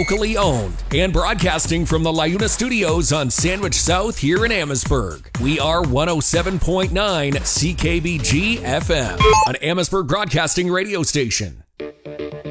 locally owned and broadcasting from the LiUNA Studios on Sandwich South here in Amherstburg. We are 107.9 CKBG FM, an Amherstburg broadcasting radio station.